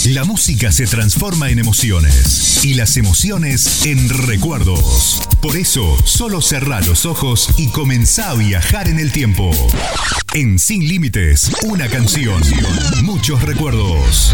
La música se transforma en emociones y las emociones en recuerdos. Por eso, solo cerrá los ojos y comenzá a viajar en el tiempo. En Sin Límites, una canción, muchos recuerdos.